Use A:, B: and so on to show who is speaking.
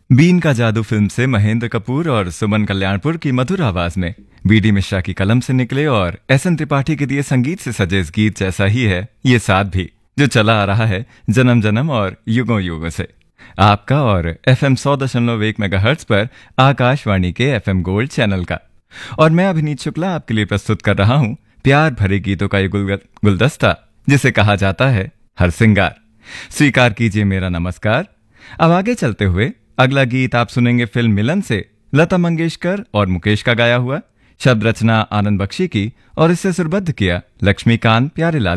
A: Been का जादू film से महेंद्र कपूर और सुमन कल्याणपुर की मधुर आवाज में बीडी मिश्रा की कलम से निकले और एसएन त्रिपाठी के दिए संगीत से सजे इस गीत जैसा ही है ये साथ भी, जो चला आ रहा है जन्म जन्म और युगों युगों से। आपका और एफएम 100.1 मेगाहर्ट्ज पर आकाशवाणी के एफएम गोल्ड चैनल का। और मैं अभिनीत शुक्ला आपके लिए प्रस्तुत कर रहा हूँ प्यार भरे गीतों का ये गुलदस्ता, जिसे कहा जाता है हर सिंगार। स्वीकार कीजिए मेरा नमस्कार। अब आगे चलते हुए अगला गीत आप सुनेंगे फिल्म मिलन से लता मंगेशकर और मुकेश का गाया हुआ। शब्द रचना आनंद बख्शी की और इसे सुरबद्ध किया लक्ष्मीकांत प्यारेलाल